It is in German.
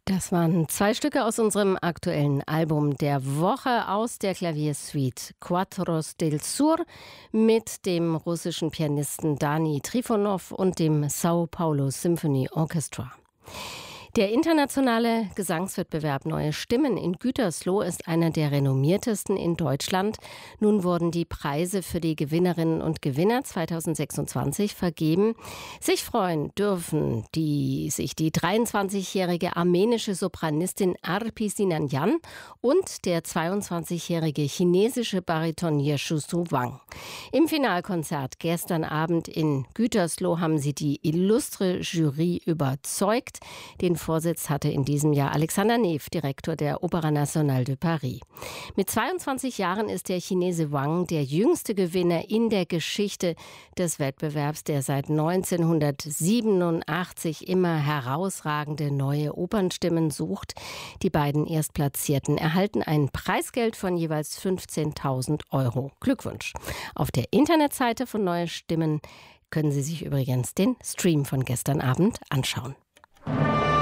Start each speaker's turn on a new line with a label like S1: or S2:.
S1: Das waren zwei Stücke aus unserem aktuellen Album der Woche aus der Klaviersuite Quattros del Sur mit dem russischen Pianisten Dani Trifonov und dem Sao Paulo Symphony Orchestra. Der internationale Gesangswettbewerb Neue Stimmen in Gütersloh ist einer der renommiertesten in Deutschland. Nun wurden die Preise für die Gewinnerinnen und Gewinner 2026 vergeben. Sich freuen dürfen sich die 23-jährige armenische Sopranistin Arpi Sinanyan und der 22-jährige chinesische Bariton Yeshusu Wang. Im Finalkonzert gestern Abend in Gütersloh haben sie die illustre Jury überzeugt. Den Vorsitz hatte in diesem Jahr Alexander Neff, Direktor der Opéra Nationale de Paris. Mit 22 Jahren ist der Chinese Wang der jüngste Gewinner in der Geschichte des Wettbewerbs, der seit 1987 immer herausragende neue Opernstimmen sucht. Die beiden Erstplatzierten erhalten ein Preisgeld von jeweils 15.000 €. Glückwunsch! Auf der Internetseite von Neue Stimmen können Sie sich übrigens den Stream von gestern Abend anschauen.